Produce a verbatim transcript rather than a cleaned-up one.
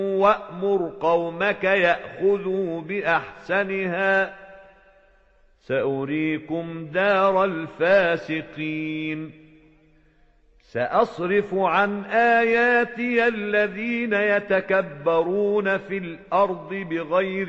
وأمر قومك يأخذوا بأحسنها سأريكم دار الفاسقين سأصرف عن آياتي الذين يتكبرون في الأرض بغير